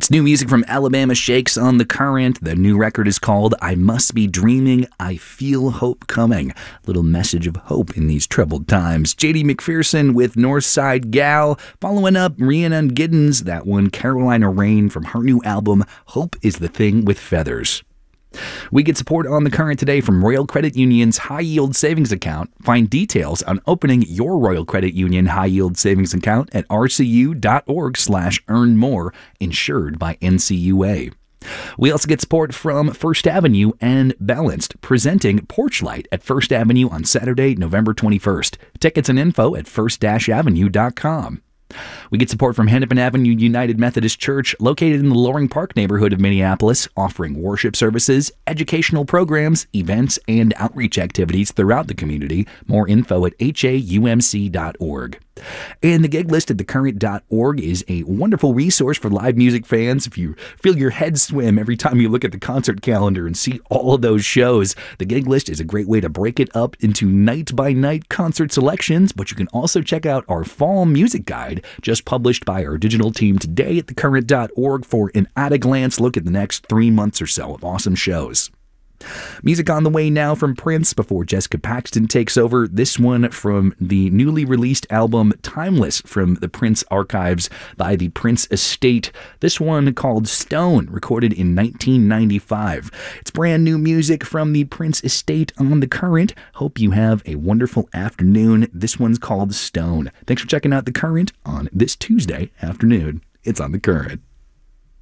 It's new music from Alabama Shakes on The Current. The new record is called I Must Be Dreaming, I Feel Hope Coming. Little message of hope in these troubled times. J.D. McPherson with Northside Gal. Following up, Rhiannon Giddens, that one Carolina Rain from her new album, Hope is the Thing with Feathers. We get support on The Current today from Royal Credit Union's High Yield Savings Account. Find details on opening your Royal Credit Union High Yield Savings Account at rcu.org/earnmore, insured by NCUA. We also get support from First Avenue and Balanced, presenting Porchlight at First Avenue on Saturday, November 21st. Tickets and info at first-avenue.com. We get support from Hennepin Avenue United Methodist Church, located in the Loring Park neighborhood of Minneapolis, offering worship services, educational programs, events, and outreach activities throughout the community. More info at haumc.org. And the gig list at thecurrent.org is a wonderful resource for live music fans. If you feel your head swim every time you look at the concert calendar and see all of those shows, the gig list is a great way to break it up into night-by-night concert selections, but you can also check out our fall music guide, just published by our digital team today at thecurrent.org for an at-a-glance look at the next 3 months or so of awesome shows. Music on the way now from Prince before Jessica Paxton takes over. This one from the newly released album Timeless from the Prince archives by the Prince Estate. This one called Stone, recorded in 1995. It's brand new music from the Prince Estate on The Current. Hope you have a wonderful afternoon. This one's called Stone. Thanks for checking out The Current on this Tuesday afternoon. It's on The Current.